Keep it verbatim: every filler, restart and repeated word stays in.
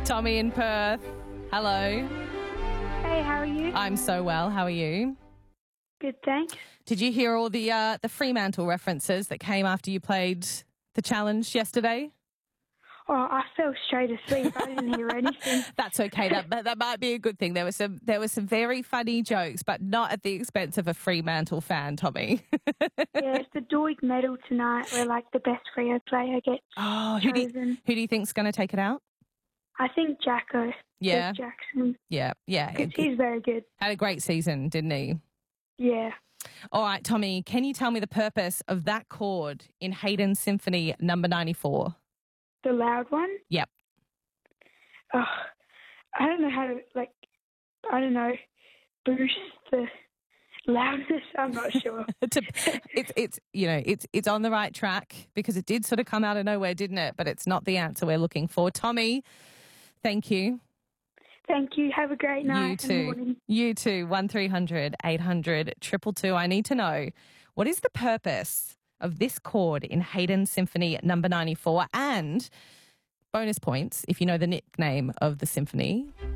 Tommy in Perth. Hello. Hey, how are you? I'm so well. How are you? Good, thanks. Did you hear all the uh, the Fremantle references that came after you played the challenge yesterday? Oh, I fell straight asleep. I didn't hear anything. That's okay. That that might be a good thing. There were some there were some very funny jokes, but not at the expense of a Fremantle fan, Tommy. Yeah, it's the Doig medal tonight where, like, the best Freo player gets Oh, who do you, chosen. who do you think's going to take it out? I think Jacko. Yeah. Jake Jackson. Yeah, yeah. 'Cause he's very good. Had a great season, didn't he? Yeah. All right, Tommy, can you tell me the purpose of that chord in Haydn Symphony number ninety-four? The loud one? Yep. Oh, I don't know how to, like, I don't know, boost the loudness. I'm not sure. To- it's it's you know it's it's on the right track because it did sort of come out of nowhere, didn't it? But it's not the answer we're looking for. Tommy, thank you. Thank you. Have a great night. You and too. morning. You too. One three hundred eight hundred two two two. I need to know, what is the purpose of this chord in Haydn Symphony number ninety-four? And bonus points if you know the nickname of the symphony.